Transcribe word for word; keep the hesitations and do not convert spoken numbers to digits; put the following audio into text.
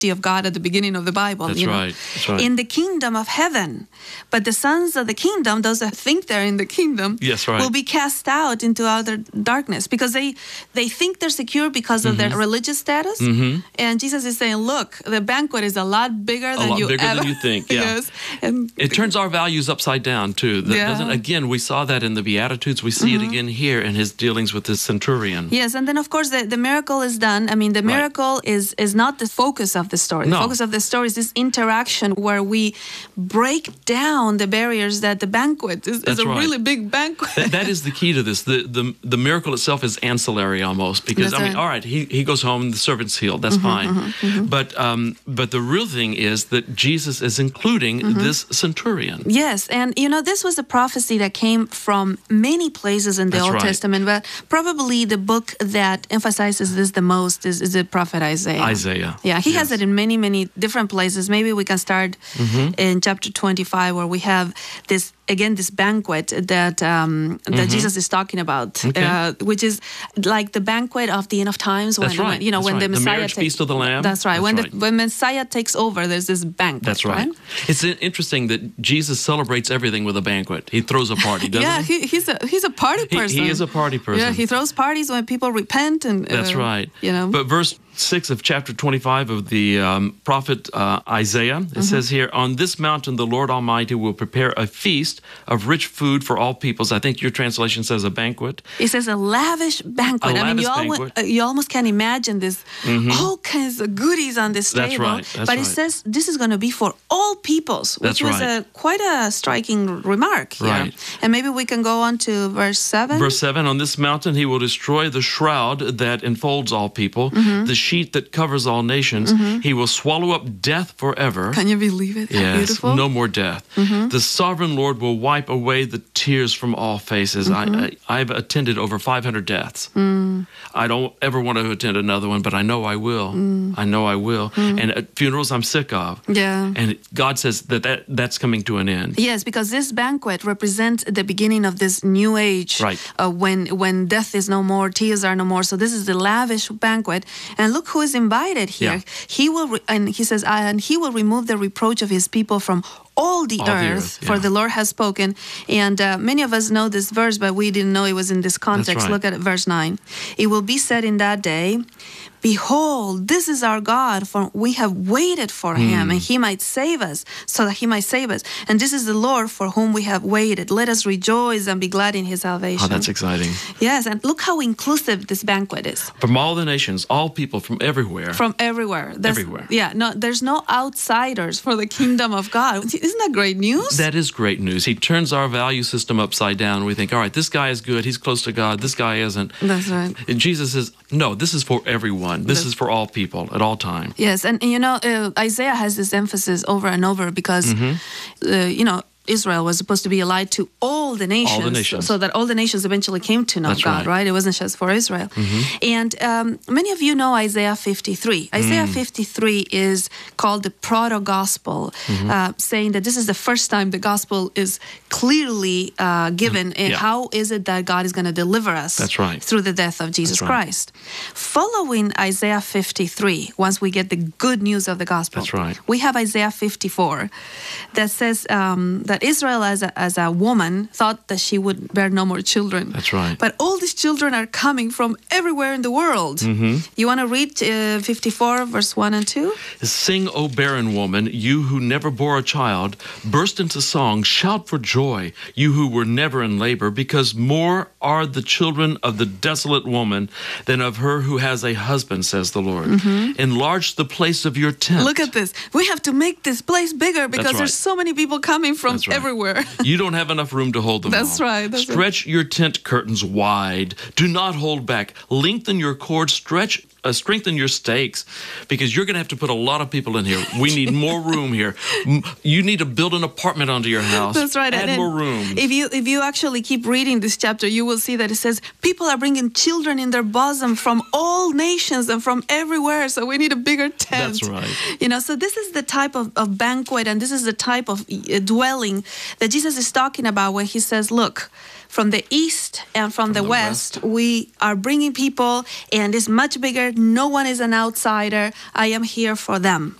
of God at the beginning of the Bible. That's you know? right. That's right. In the kingdom of heaven. But the sons of the kingdom, those that think they're in the kingdom, yes, right. will be cast out into outer darkness because they they think they're secure because of mm-hmm. their religious status. Mm-hmm. And Jesus is saying, look, the banquet is a lot bigger a than lot you bigger ever. than you think. Yeah. Yes. And it turns our values upside down too. That yeah. doesn't, again, we saw that in the Beatitudes. We see mm-hmm. it again here in his dealings with the centurion. Yes, and then of course the, the miracle is done. I mean, the miracle right. is is not the focus of the story. No. The focus of the story is this interaction where we break down the barriers that the banquet is, is a right. really big banquet. That, that is the key to this. The, the the miracle itself is ancillary almost because That's I mean, right. all right, he, he goes home, the servant's healed. That's mm-hmm, fine. Mm-hmm, mm-hmm. But um, but the real thing is that Jesus is including mm-hmm. this centurion. Yes, and you know this was a prophecy that came from many places in the That's Old right. Testament, but probably the book that emphasizes this the most is, is the prophet Isaiah. Isaiah. Yeah, he yes. has it in many, many different places. Maybe we can start mm-hmm. in chapter twenty-five where we have this, again, this banquet that um, that mm-hmm. Jesus is talking about, okay. uh, which is like the banquet of the end of times. When, that's right. when you know that's when right. the Messiah the marriage takes, feast of the Lamb. That's right. That's when right. the when Messiah takes over, there's this banquet. That's right. right? It's interesting that Jesus celebrates everything with a banquet. He throws a party, doesn't yeah, he? he, he's a he's a party person. He, he is a party person. Yeah, he throws parties when people repent and. Uh, That's right. You know, but verse six of chapter twenty-five of the um, prophet uh, Isaiah, it mm-hmm. says here, "On this mountain the Lord Almighty will prepare a feast of rich food for all peoples." I think your translation says a banquet. It says a lavish banquet. A I mean, lavish you, almost, uh, you almost can imagine this, mm-hmm. all kinds of goodies on this That's table. Right. That's but right. it says this is going to be for all peoples, which That's was right. a, quite a striking remark here. Right. And maybe we can go on to verse seven. Verse seven, "On this mountain he will destroy the shroud that enfolds all people, mm-hmm. the sheet that covers all nations. Mm-hmm. He will swallow up death forever." Can you believe it? How yes, beautiful. No more death. Mm-hmm. "The sovereign Lord will wipe away the tears from all faces." Mm-hmm. I, I, I've attended over five hundred deaths. Mm. I don't ever want to attend another one, but I know I will. Mm. I know I will. Mm. And at funerals I'm sick of. Yeah. And God says that, that that's coming to an end. Yes, because this banquet represents the beginning of this new age. Right. Uh, when when death is no more, tears are no more. So this is the lavish banquet. And look who is invited here. Yeah. He will, re- and he says, uh, and he will remove the reproach of his people from all the all earth, the earth yeah. for the Lord has spoken. And uh, many of us know this verse, but we didn't know it was in this context. Right. Look at it, verse nine. "It will be said in that day, behold, this is our God, for we have waited for mm. him, and he might save us, so that he might save us. And this is the Lord for whom we have waited. Let us rejoice and be glad in his salvation." Oh, that's exciting. Yes, and look how inclusive this banquet is. From all the nations, all people from everywhere. From everywhere. There's, everywhere. Yeah, no, there's no outsiders for the kingdom of God. Isn't that great news? That is great news. He turns our value system upside down. We think, all right, this guy is good. He's close to God. This guy isn't. That's right. And Jesus says, no, this is for everyone. This That's, is for all people at all time. Yes, and, and you know, uh, Isaiah has this emphasis over and over because, mm-hmm. uh, you know, Israel was supposed to be a light to all the nations, all the nations. so that all the nations eventually came to know That's God, right. right? It wasn't just for Israel. Mm-hmm. And um, many of you know Isaiah fifty-three. Isaiah mm. fifty-three is called the proto-gospel, mm-hmm. uh, saying that this is the first time the gospel is clearly uh, given. And yeah. how is it that God is going to deliver us That's right. through the death of Jesus That's right. Christ? Following Isaiah fifty-three, once we get the good news of the gospel, That's right. we have Isaiah fifty-four that says um, that Israel as a, as a woman thought that she would bear no more children. That's right. But all these children are coming from everywhere in the world. Mm-hmm. You want to read uh, fifty-four, verse one and two? "Sing, O barren woman, you who never bore a child. Burst into song, shout for joy, you who were never in labor, because more are the children of the desolate woman than of her who has a husband, says the Lord. Mm-hmm. Enlarge the place of your tent." Look at this. We have to make this place bigger because right. there's so many people coming from That's right. everywhere. You don't have enough room to hold them That's all. right. That's Stretch right. your tent curtains wide. Do not hold back. Lengthen your cords. Stretch, uh, strengthen your stakes, because you're going to have to put a lot of people in here. We need more room here. You need to build an apartment onto your house. That's right. Add and more room. If you if you actually keep reading this chapter, you will see that it says people are bringing children in their bosom from all nations and from everywhere. So we need a bigger tent. That's right. You know, so this is the type of, of banquet, and this is the type of uh, dwelling that Jesus is talking about when he says, look, from the east and from, From the, the west. west. We are bringing people, and it's much bigger. No one is an outsider. I am here for them.